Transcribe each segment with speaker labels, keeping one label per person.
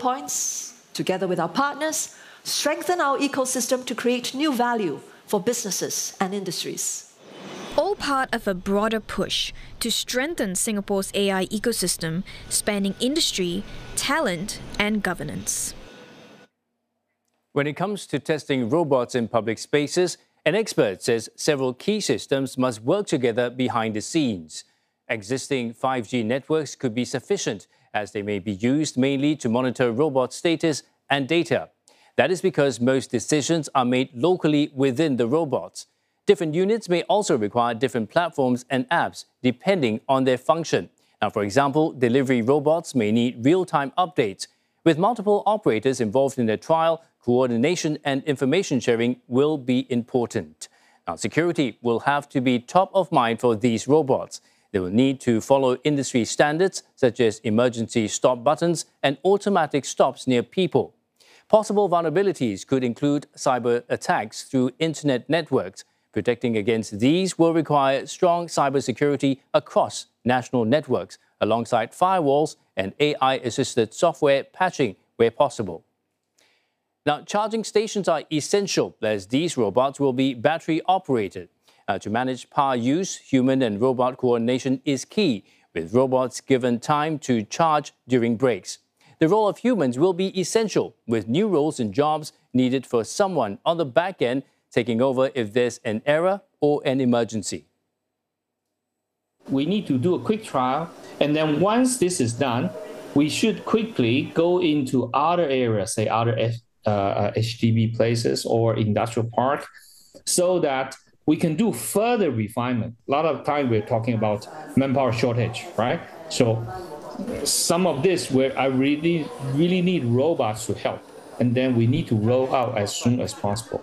Speaker 1: points, together with our partners, strengthen our ecosystem to create new value for businesses and industries.
Speaker 2: All part of a broader push to strengthen Singapore's AI ecosystem, spanning industry, talent, and governance.
Speaker 3: When it comes to testing robots in public spaces, an expert says several key systems must work together behind the scenes. Existing 5G networks could be sufficient, as they may be used mainly to monitor robot status and data. That is because most decisions are made locally within the robots. Different units may also require different platforms and apps, depending on their function. Now, for example, delivery robots may need real-time updates. With multiple operators involved in the trial, coordination and information sharing will be important. Now, security will have to be top of mind for these robots. They will need to follow industry standards, such as emergency stop buttons and automatic stops near people. Possible vulnerabilities could include cyber attacks through internet networks. Protecting against these will require strong cybersecurity across national networks, alongside firewalls and AI-assisted software patching where possible. Now, charging stations are essential, as these robots will be battery-operated. To manage power use, human and robot coordination is key, with robots given time to charge during breaks. The role of humans will be essential, with new roles and jobs needed for someone on the back end taking over if there's an error or an emergency.
Speaker 4: We need to do a quick trial, and then once this is done, we should quickly go into other areas, say other HDB places or industrial park, so that we can do further refinement. A lot of time we're talking about manpower shortage, right? So some of this where I really need robots to help, and then we need to roll out as soon as possible.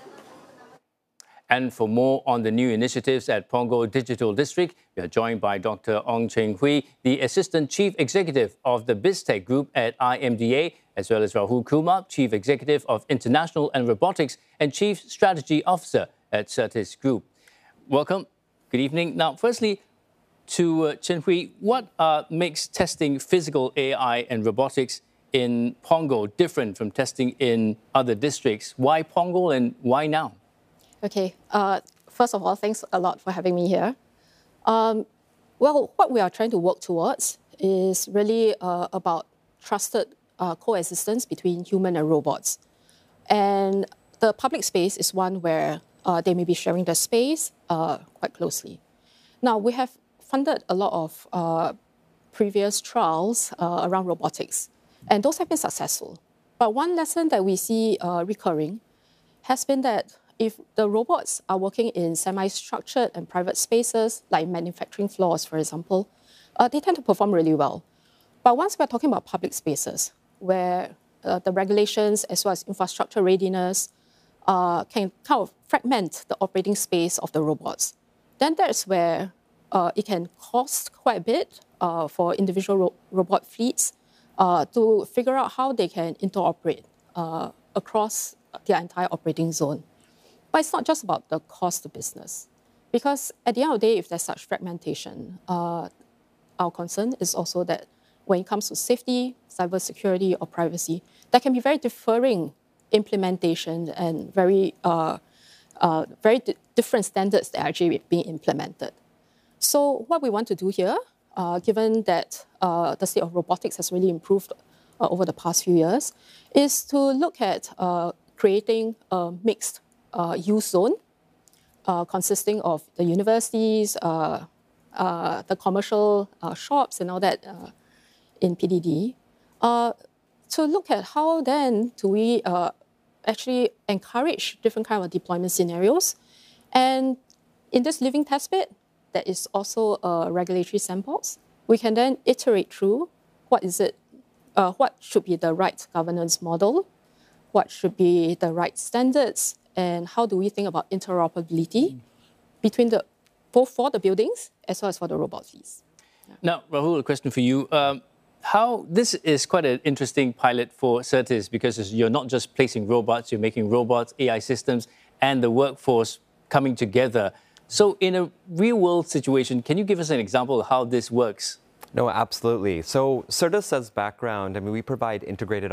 Speaker 3: And for more on the new initiatives at Punggol Digital District, we are joined by Dr. Ong Cheng Hui, the Assistant Chief Executive of the BizTech Group at IMDA, as well as Rahul Kumar, Chief Executive of International and Robotics and Chief Strategy Officer at Certis Group. Welcome. Good evening. Now, firstly, to Cheng Hui, what makes testing physical AI and robotics in Punggol different from testing in other districts? Why Punggol and why now?
Speaker 5: Okay, first of all, thanks a lot for having me here. Well, what we are trying to work towards is really about trusted coexistence between human and robots. And the public space is one where they may be sharing the space quite closely. Now, we have funded a lot of previous trials around robotics, and those have been successful. But one lesson that we see recurring has been that if the robots are working in semi-structured and private spaces, like manufacturing floors, for example, they tend to perform really well. But once we're talking about public spaces, where the regulations as well as infrastructure readiness can kind of fragment the operating space of the robots, then that's where it can cost quite a bit for individual robot fleets to figure out how they can interoperate across their entire operating zone. But it's not just about the cost to business, because at the end of the day, if there's such fragmentation, our concern is also that when it comes to safety, cybersecurity, or privacy, there can be very differing implementation and very different standards that are actually being implemented. So what we want to do here, given that the state of robotics has really improved over the past few years, is to look at creating a mixed use zone consisting of the universities, the commercial shops and all that in PDD, to look at how then do we actually encourage different kind of deployment scenarios. And in this living test bed, that is also a regulatory sandbox, we can then iterate through what should be the right governance model, what should be the right standards, and how do we think about interoperability between both for the buildings as well as for the robot fleets. Yeah.
Speaker 3: Now, Rahul, a question for you. This is quite an interesting pilot for Certis, because you're not just placing robots, you're making robots, AI systems, and the workforce coming together. So in a real-world situation, can you give us an example of how this works?
Speaker 6: No, absolutely. So Certis as background, I mean, we provide integrated